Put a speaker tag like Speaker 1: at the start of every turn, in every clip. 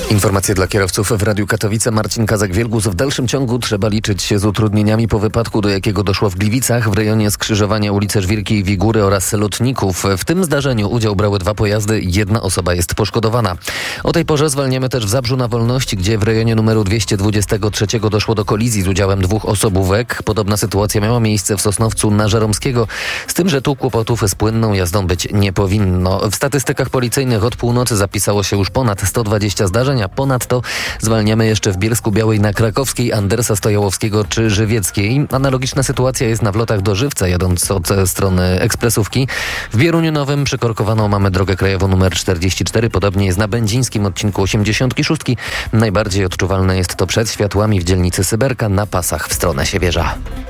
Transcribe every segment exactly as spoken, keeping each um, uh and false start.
Speaker 1: Informacje dla kierowców w Radiu Katowice. Marcin Kazak-Wielgus. W dalszym ciągu trzeba liczyć się z utrudnieniami po wypadku, do jakiego doszło w Gliwicach w rejonie skrzyżowania ulicy Żwirki i Wigury oraz Lotników. W tym zdarzeniu udział brały dwa pojazdy. Jedna osoba jest poszkodowana. O tej porze zwalniamy też w Zabrzu na Wolności, gdzie w rejonie numeru dwieście dwadzieścia trzy doszło do kolizji z udziałem dwóch osobówek. Podobna sytuacja miała miejsce w Sosnowcu na Żeromskiego, z tym, że tu kłopotów z płynną jazdą być nie powinno. W statystykach policyjnych od północy zapisało się już ponad sto dwadzieścia zdarzeń. Ponadto zwalniamy jeszcze w Bielsku-Białej na Krakowskiej, Andersa Stojałowskiego czy Żywieckiej. Analogiczna sytuacja jest na wlotach do Żywca, jadąc od strony ekspresówki. W Bieruniu Nowym przykorkowaną mamy drogę krajową numer czterdzieści cztery. Podobnie jest na będzińskim odcinku osiemdziesiątki szóstki. Najbardziej odczuwalne jest to przed światłami w dzielnicy Syberka na pasach w stronę Siewierza.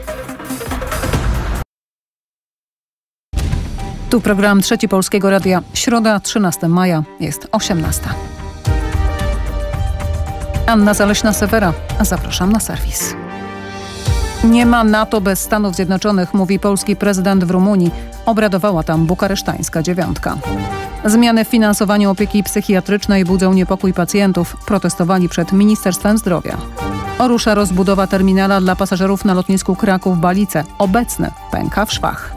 Speaker 2: Tu program Trzeci Polskiego Radia. Środa, trzynastego maja, jest osiemnasta. Anna Zaleśna-Sewera, a zapraszam na serwis. Nie ma NATO bez Stanów Zjednoczonych, mówi polski prezydent w Rumunii. Obradowała tam bukaresztańska dziewiątka. Zmiany w finansowaniu opieki psychiatrycznej budzą niepokój pacjentów. Protestowali przed Ministerstwem Zdrowia. Rusza rozbudowa terminala dla pasażerów na lotnisku Kraków-Balice. Obecny pęka w szwach.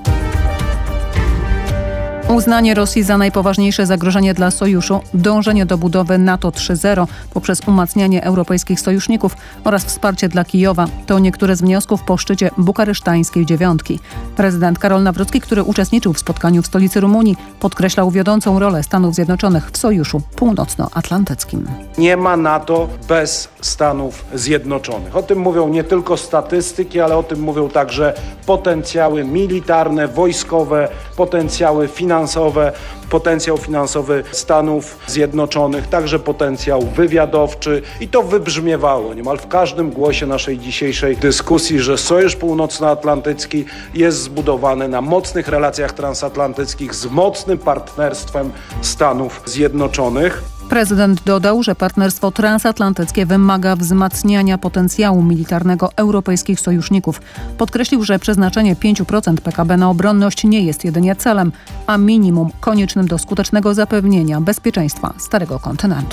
Speaker 2: Uznanie Rosji za najpoważniejsze zagrożenie dla sojuszu, dążenie do budowy NATO trzy zero poprzez umacnianie europejskich sojuszników oraz wsparcie dla Kijowa to niektóre z wniosków po szczycie bukaresztańskiej dziewiątki. Prezydent Karol Nawrocki, który uczestniczył w spotkaniu w stolicy Rumunii, podkreślał wiodącą rolę Stanów Zjednoczonych w sojuszu północnoatlantyckim.
Speaker 3: Nie ma NATO bez Stanów Zjednoczonych. O tym mówią nie tylko statystyki, ale o tym mówią także potencjały militarne, wojskowe, potencjały finansowe. finansowe, potencjał finansowy Stanów Zjednoczonych, także potencjał wywiadowczy i to wybrzmiewało niemal w każdym głosie naszej dzisiejszej dyskusji, że Sojusz Północnoatlantycki jest zbudowany na mocnych relacjach transatlantyckich z mocnym partnerstwem Stanów Zjednoczonych.
Speaker 2: Prezydent dodał, że partnerstwo transatlantyckie wymaga wzmacniania potencjału militarnego europejskich sojuszników. Podkreślił, że przeznaczenie pięć procent P K B na obronność nie jest jedynie celem, a minimum koniecznym do skutecznego zapewnienia bezpieczeństwa Starego Kontynentu.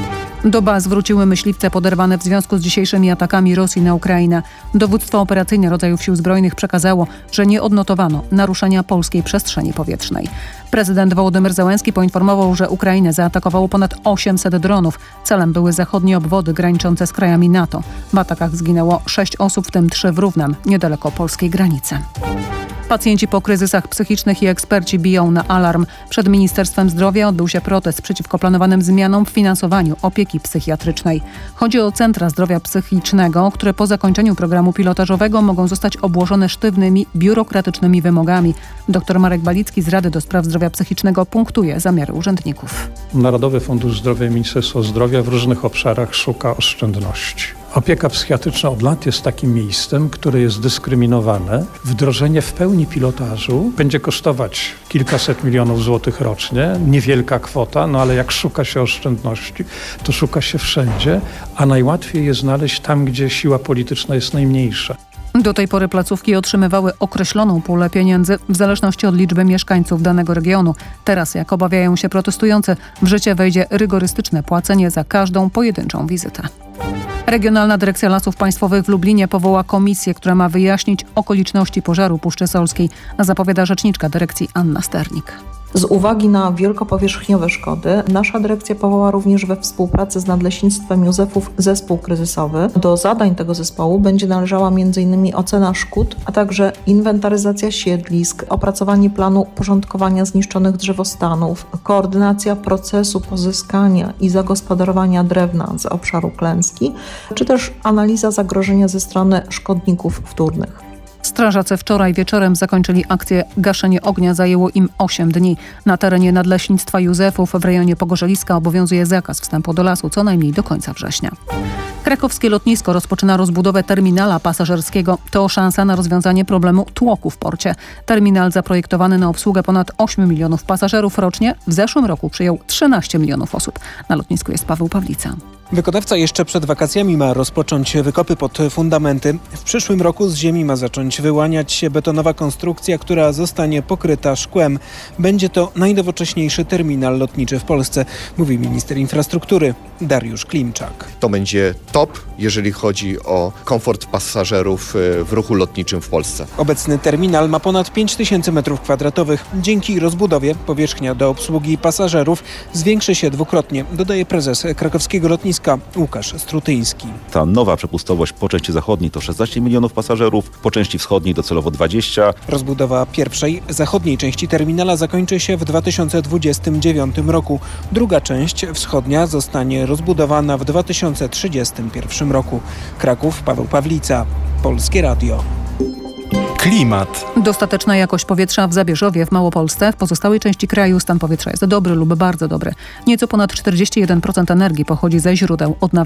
Speaker 2: Do baz wróciły myśliwce poderwane w związku z dzisiejszymi atakami Rosji na Ukrainę. Dowództwo operacyjne rodzajów sił zbrojnych przekazało, że nie odnotowano naruszenia polskiej przestrzeni powietrznej. Prezydent Wołodymyr Zełenski poinformował, że Ukrainę zaatakowało ponad osiemset dronów. Celem były zachodnie obwody graniczące z krajami NATO. W atakach zginęło sześć osób, w tym trzy w Równem, niedaleko polskiej granicy. Pacjenci po kryzysach psychicznych i eksperci biją na alarm. Przed Ministerstwem Zdrowia odbył się protest przeciwko planowanym zmianom w finansowaniu opieki psychiatrycznej. Chodzi o centra zdrowia psychicznego, które po zakończeniu programu pilotażowego mogą zostać obłożone sztywnymi, biurokratycznymi wymogami. Dr Marek Balicki z Rady do Spraw Zdrowia Psychicznego punktuje zamiary urzędników.
Speaker 4: Narodowy Fundusz Zdrowia i Ministerstwo Zdrowia w różnych obszarach szuka oszczędności. Opieka psychiatryczna od lat jest takim miejscem, które jest dyskryminowane. Wdrożenie w pełni pilotażu będzie kosztować kilkaset milionów złotych rocznie. Niewielka kwota, no ale jak szuka się oszczędności, to szuka się wszędzie, a najłatwiej je znaleźć tam, gdzie siła polityczna jest najmniejsza.
Speaker 2: Do tej pory placówki otrzymywały określoną pulę pieniędzy w zależności od liczby mieszkańców danego regionu. Teraz, jak obawiają się protestujący, w życie wejdzie rygorystyczne płacenie za każdą pojedynczą wizytę. Regionalna Dyrekcja Lasów Państwowych w Lublinie powoła komisję, która ma wyjaśnić okoliczności pożaru Puszczy Solskiej, zapowiada rzeczniczka dyrekcji Anna Sternik.
Speaker 5: Z uwagi na wielkopowierzchniowe szkody nasza dyrekcja powoła również we współpracy z Nadleśnictwem Józefów zespół kryzysowy. Do zadań tego zespołu będzie należała między innymi ocena szkód, a także inwentaryzacja siedlisk, opracowanie planu porządkowania zniszczonych drzewostanów, koordynacja procesu pozyskania i zagospodarowania drewna z obszaru klęski, czy też analiza zagrożenia ze strony szkodników wtórnych.
Speaker 2: Strażacy wczoraj wieczorem zakończyli akcję Gaszenie ognia. Zajęło im osiem dni. Na terenie Nadleśnictwa Józefów w rejonie Pogorzeliska obowiązuje zakaz wstępu do lasu co najmniej do końca września. Krakowskie lotnisko rozpoczyna rozbudowę terminala pasażerskiego. To szansa na rozwiązanie problemu tłoku w porcie. Terminal zaprojektowany na obsługę ponad ośmiu milionów pasażerów rocznie w zeszłym roku przyjął trzynaście milionów osób. Na lotnisku jest Paweł Pawlica.
Speaker 6: Wykonawca jeszcze przed wakacjami ma rozpocząć wykopy pod fundamenty. W przyszłym roku z ziemi ma zacząć wyłaniać się betonowa konstrukcja, która zostanie pokryta szkłem. Będzie to najnowocześniejszy terminal lotniczy w Polsce, mówi minister infrastruktury Dariusz Klimczak.
Speaker 7: To będzie top, jeżeli chodzi o komfort pasażerów w ruchu lotniczym w Polsce.
Speaker 6: Obecny terminal ma ponad pięć tysięcy metrów kwadratowych. Dzięki rozbudowie powierzchnia do obsługi pasażerów zwiększy się dwukrotnie, dodaje prezes krakowskiego lotniska Łukasz Strutyński.
Speaker 8: Ta nowa przepustowość po części zachodniej to szesnaście milionów pasażerów, po części wschodniej docelowo dwadzieścia.
Speaker 6: Rozbudowa pierwszej, zachodniej części terminala zakończy się w dwa tysiące dwudziestym dziewiątym roku. Druga część, wschodnia, zostanie rozbudowana w dwa tysiące trzydziestym pierwszym roku. Kraków, Paweł Pawlica, Polskie Radio.
Speaker 9: Klimat.
Speaker 2: Dostateczna jakość powietrza w Zabierzowie w Małopolsce. W pozostałej części kraju stan powietrza jest dobry lub bardzo dobry. Nieco ponad czterdzieści jeden procent energii pochodzi ze źródeł odnawialnych.